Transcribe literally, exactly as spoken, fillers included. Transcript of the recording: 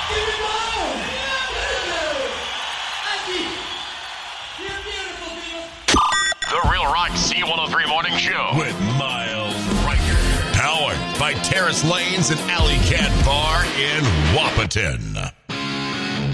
The Real Rock C one oh three Morning Show with Miles Riker. Powered by Terrace Lanes and Alley Cat Bar in Wahpeton.